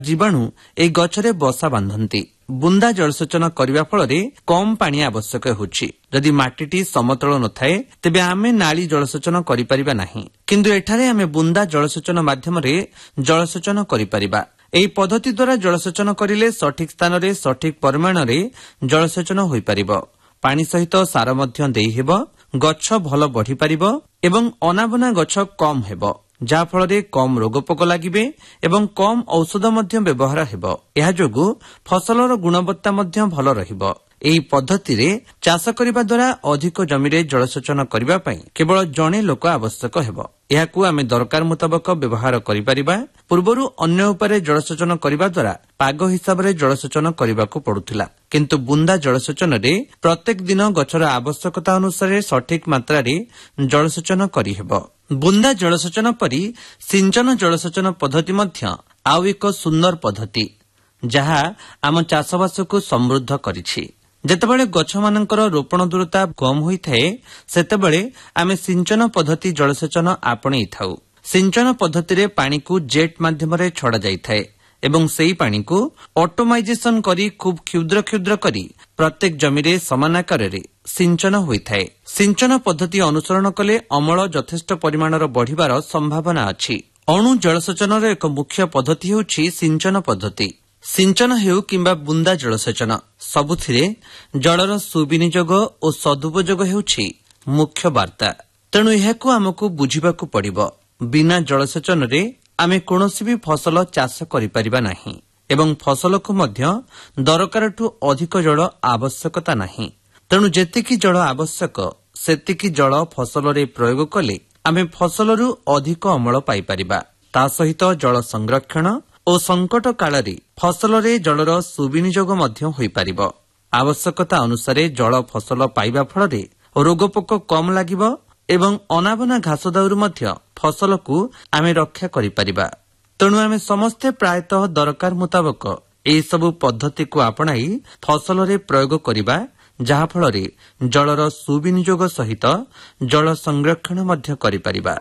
जीवाणु ए गछरे बसा बांधती। बुंदा जलसेचन करने फल कम पानी आवश्यक होछि। जदि माटीटी समतल नथाए तेबे आमे नाली जलसेचन करि परिबा नाही, किंतु एठारे आमे बुंदा जलसेचन माध्यमरे जलसेचन करि परिबा। एही पद्धति द्वारा जलसेचन करिले सठिक स्थान रे सठिक परिमाण रे जलसेचन होई परिबो। पानी सहित सार मध्य देई हेबो, गछ भल बढ़ी परिबो एवं अनाबना गछ कम हेबो, जहा फल कम रोगपोक लागिबे एवं कम औषध मध्य व्यवहार हेबो। एहा जोगु फसलर गुणवत्ता मध्य भल रहिबो। एही पद्धति रे चाष करिबा द्वारा अधिक जमीरे जलसेचन करिबा पई केवल जणे लोक आवश्यक हेबो। एहाकु आमे दरकार मुताबक व्यवहार करि परिबा। पूर्वरु अन्य उपारे जलसेचन करिबा द्वारा पाग हिसाब रे जलसेचन करिबाकु पडुथिला, किंतु बुंदा जलसेचन रे प्रत्येक दिन गछर आवश्यकता अनुसार सठिक मात्रा रे जलसेचन करि हेबो। बुंदा जलसेचन परि सिंचन जलसेचन पद्धति मध्य आउ एक सुंदर पद्धति जहा आम चाषबासकु समृद्ध करिछि। जेतेबेले गछ मानकर रोपण दूरता कम होइथाए सेतेबेले आमे सिंचन पद्धति जलसेचन आपणेई थाउ। सिंचन पद्धति रे पानी को जेट माध्यम रे छड़ा जाइथाए एवं सेही पानी को ऑटोमाइजेशन करी खूब क्षुद्र क्षुद्र करी प्रत्येक जमी रे समान आकार रे सिंचन होइथाए। सिंचन पद्धति अनुसरण कले अमल यथेष्ट परिमाणर बढ़िबार संभावना अछि। अणु जलसेचनर एक मुख्य पद्धति हेउछि सिंचन पद्धति। सिंचन हेउ किंबा बुंदा जलसेचन सबुथिरे जलर सुविनियोग और सदुपयोग हेउछि मुख्य वार्ता। तेणु एहाकु आमकु बुझिबाकु पड़िबो। बिना जलसेचन रे आमे कोनोसी भी फसल चाष करि परिबा नाही एवं फसल को मध्य दरकारठु अधिक जल आवश्यकता नाही। तेणु जेतिकी जल आवश्यक सेतिकी जल फसल रे प्रयोग कले आमे फसलरु अधिक अमल पाई परिबा। ता सहित जल संरक्षण और संकट काल रे फसल रे जलर सुविनियोग मध्य होई परिबो। आवश्यकता अनुसार जल फसल पाइबा फल रे रोगपोक कम लागिबो एवं अनाबना घास दाउरु मध्य फसल को आमे रक्षा करि परिबा। तेणु आमे समस्ते प्रायतः दरकार मुताबक ए सबु पद्धति को आपणाई फसल रे प्रयोग करिबा, जहा फल रे जलर सुविनियोग सहित जल संरक्षण मध्य करि परिबा।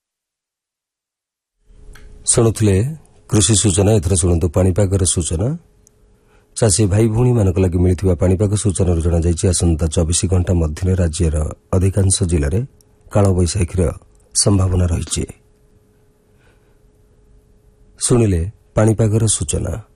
सुनुथले कृषि सूचना। एथर शुणु पाणीपागर सूचना। चाषी भाई भूणी मानक लागि मिलिथिबा पाणीपाग सूचना जना जाइछि आसंता 24 घंटा मध्यरे राज्यर अधिकांश जिल्ला रे काल बैशाखीर संभावना रहिछि। सुनिले पाणीपागर सूचना।